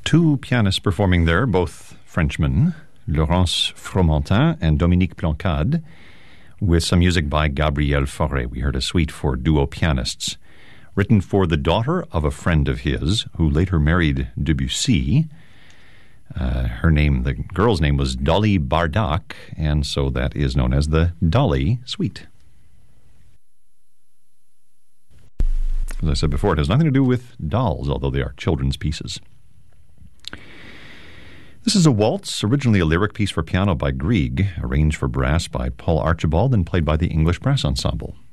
Two pianists performing there, both Frenchmen, Laurence Fromentin and Dominique Blancade, with some music by Gabriel Fauré. We heard a suite for duo pianists, written for the daughter of a friend of his, who later married Debussy. The girl's name was Dolly Bardac, and so that is known as the Dolly Suite. As I said before, it has nothing to do with dolls, although they are children's pieces. This is a waltz, originally a lyric piece for piano by Grieg, arranged for brass by Paul Archibald and played by the English Brass Ensemble.